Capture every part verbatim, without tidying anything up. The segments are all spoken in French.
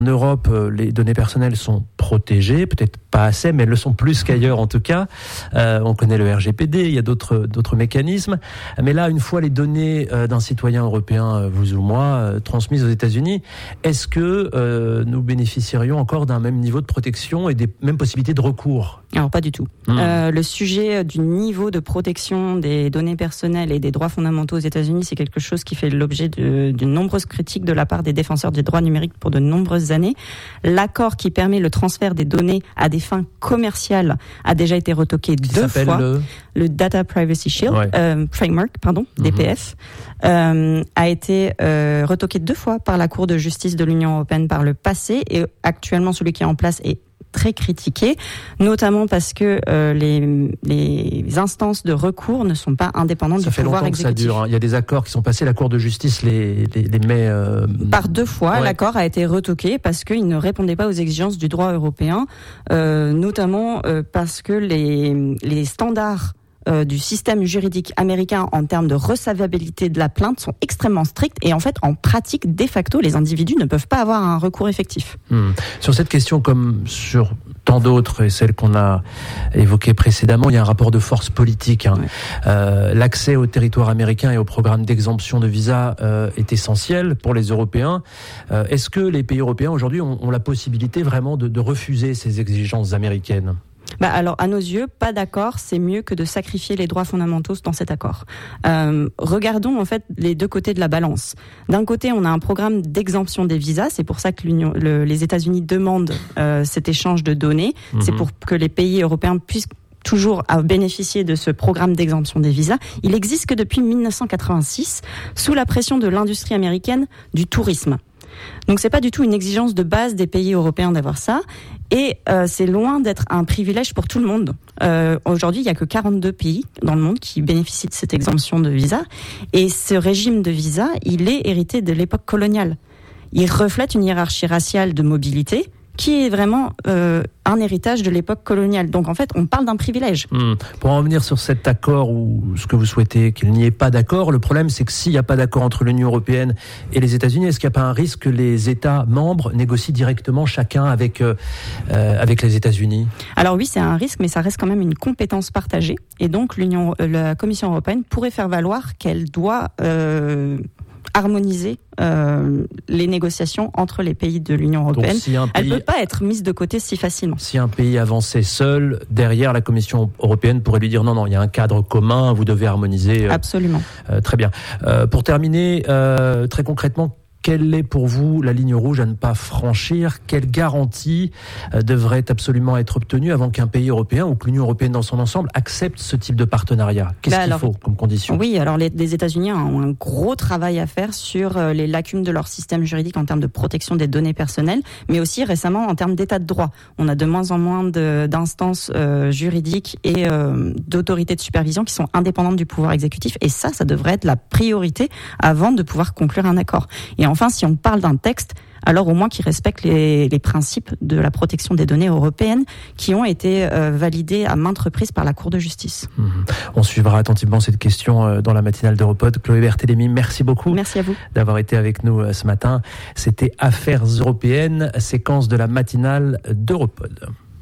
En Europe, les données personnelles sont protégées, peut-être pas assez, mais elles le sont plus qu'ailleurs en tout cas. Euh, on connaît le R G P D, il y a d'autres, d'autres mécanismes. Mais là, une fois les données d'un citoyen européen, vous ou moi, transmises aux États-Unis, est-ce que euh, nous bénéficierions encore d'un même niveau de protection et des mêmes possibilités de recours ? Alors pas du tout. Mmh. Euh, le sujet du niveau de protection des données personnelles et des droits fondamentaux aux États-Unis, c'est quelque chose qui fait l'objet de, de nombreuses critiques de la part des défenseurs des droits numériques pour de nombreuses années. L'accord qui permet le transfert des données à des fins commerciales a déjà été retoqué qui deux fois. Le... le Data Privacy Shield ouais. euh, Framework, pardon, mmh. D P F, euh, a été euh, retoqué deux fois par la Cour de justice de l'Union européenne par le passé, et actuellement celui qui est en place est très critiqué, notamment parce que euh, les, les instances de recours ne sont pas indépendantes ça du pouvoir exécutif. Ça fait longtemps que ça dure. Hein. Il y a des accords qui sont passés, la Cour de justice les, les, les met... Euh... Par deux fois, ouais. L'accord a été retoqué parce qu'il ne répondait pas aux exigences du droit européen, euh, notamment euh, parce que les, les standards Euh, du système juridique américain en termes de recevabilité de la plainte sont extrêmement stricts, et en fait, en pratique, de facto, les individus ne peuvent pas avoir un recours effectif. Mmh. Sur cette question, comme sur tant d'autres, et celle qu'on a évoquée précédemment, il y a un rapport de force politique. Hein. Ouais. Euh, l'accès au territoire américain et au programme d'exemption de visa euh, est essentiel pour les Européens. Euh, est-ce que les pays européens aujourd'hui ont, ont la possibilité vraiment de, de refuser ces exigences américaines ? Bah alors, à nos yeux, pas d'accord, c'est mieux que de sacrifier les droits fondamentaux dans cet accord. Euh, regardons en fait les deux côtés de la balance. D'un côté, on a un programme d'exemption des visas, c'est pour ça que l'Union, le, les États-Unis demandent euh, cet échange de données. Mmh. C'est pour que les pays européens puissent toujours à bénéficier de ce programme d'exemption des visas. Il existe que depuis dix-neuf cent quatre-vingt-six, sous la pression de l'industrie américaine du tourisme. Donc c'est pas du tout une exigence de base des pays européens d'avoir ça, et euh, c'est loin d'être un privilège pour tout le monde. Euh, aujourd'hui, il y a que quarante-deux pays dans le monde qui bénéficient de cette exemption de visa, et ce régime de visa, il est hérité de l'époque coloniale. Il reflète une hiérarchie raciale de mobilité qui est vraiment euh, un héritage de l'époque coloniale. Donc en fait, on parle d'un privilège. Mmh. Pour en revenir sur cet accord, ou ce que vous souhaitez qu'il n'y ait pas d'accord, le problème c'est que s'il n'y a pas d'accord entre l'Union européenne et les États-Unis, est-ce qu'il n'y a pas un risque que les États membres négocient directement chacun avec, euh, avec les États-Unis ? Alors oui, c'est un risque, mais ça reste quand même une compétence partagée. Et donc l'Union, la Commission européenne pourrait faire valoir qu'elle doit euh, harmoniser euh, les négociations entre les pays de l'Union européenne. Si pays, elle ne peut pas être mise de côté si facilement. Si un pays avançait seul, derrière, la Commission européenne pourrait lui dire non, non, il y a un cadre commun, vous devez harmoniser. Euh, Absolument. Euh, très bien. Euh, pour terminer, euh, très concrètement, quelle est pour vous la ligne rouge à ne pas franchir ? Quelle garantie euh, devrait absolument être obtenue avant qu'un pays européen ou que l'Union européenne dans son ensemble accepte ce type de partenariat ? Qu'est-ce bah qu'il alors, faut comme condition ? Oui, alors les, les États-Unis ont un gros travail à faire sur euh, les lacunes de leur système juridique en termes de protection des données personnelles, mais aussi récemment en termes d'état de droit. On a de moins en moins de, d'instances euh, juridiques et euh, d'autorités de supervision qui sont indépendantes du pouvoir exécutif, et ça, ça devrait être la priorité avant de pouvoir conclure un accord. Et enfin, si on parle d'un texte, alors au moins qui respecte les, les principes de la protection des données européennes qui ont été euh, validés à maintes reprises par la Cour de justice. Mmh. On suivra attentivement cette question euh, dans la matinale d'Europod. Chloé Berthélémy, merci beaucoup. Merci à vous d'avoir été avec nous euh, ce matin. C'était Affaires européennes, séquence de la matinale d'Europod.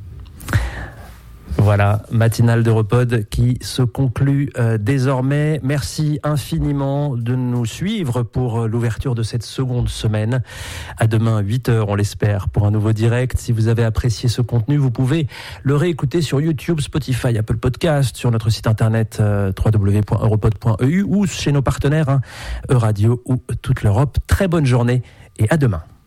Voilà, matinale d'Europod qui se conclut euh, désormais. Merci infiniment de nous suivre pour l'ouverture de cette seconde semaine. À demain, huit heures, on l'espère, pour un nouveau direct. Si vous avez apprécié ce contenu, vous pouvez le réécouter sur YouTube, Spotify, Apple Podcast, sur notre site internet euh, w w w point europod point e u ou chez nos partenaires, hein, Euradio ou toute l'Europe. Très bonne journée et à demain.